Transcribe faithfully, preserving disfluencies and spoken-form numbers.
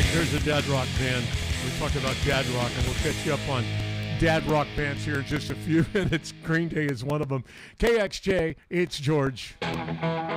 There's a dad rock band. We're talking about dad rock, and we'll catch you up on dad rock bands here in just a few minutes. Green Day is one of them. K X J, it's George.